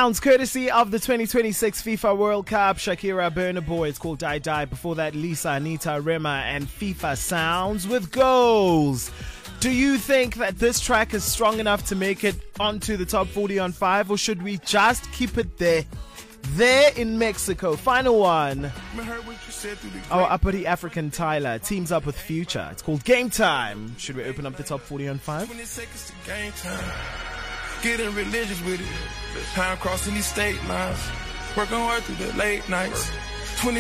Sounds courtesy of the 2026 FIFA World Cup. Shakira, Burna Boy. It's called Die Die. Before that, Lisa, Anita, Rema, and FIFA Sounds with Goals. Do you think that this track is strong enough to make it onto the top 40 on 5, or should we just keep it there? There in Mexico. Final one. Our uppity African Tyler teams up with Future. It's called Game Time. Should we open up the top 40 on 5? 20 seconds to game time. Getting religious with it. Time crossing these state lines. Working hard through the late nights.